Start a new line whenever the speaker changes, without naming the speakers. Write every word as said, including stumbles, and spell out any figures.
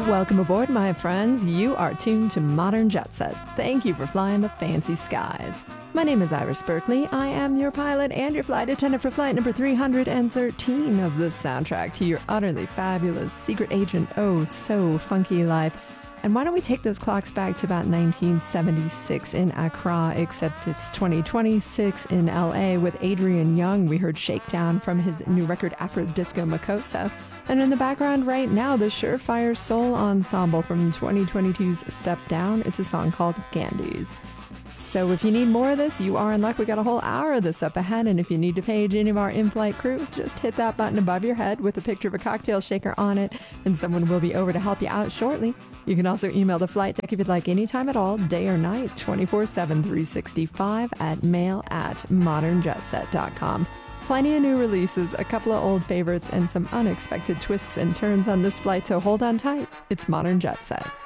Welcome aboard, my friends. You are tuned to Modern Jet Set. Thank you for flying the fancy skies. My name is Iris Berkeley. I am your pilot and your flight attendant for flight number three hundred thirteen of the soundtrack to your utterly fabulous secret agent, oh so funky life. And why don't we take those clocks back to about nineteen seventy-six in Accra, except it's twenty twenty-six in L A with Adrian Young. We heard Shakedown from his new record Afro Disco Makossa. And in the background right now, the Surefire Soul Ensemble from twenty twenty-two's Step Down. It's a song called Gandy's. So if you need more of this, you are in luck. We got a whole hour of this up ahead. And if you need to page any of our in-flight crew, just hit that button above your head with a picture of a cocktail shaker on it, and someone will be over to help you out shortly. You can also email the flight deck if you'd like anytime at all, day or night, twenty-four seven, three sixty-five at mail at modern jet set dot com. Plenty of new releases, a couple of old favorites, and some unexpected twists and turns on this flight, so hold on tight. It's Modern Jet Set.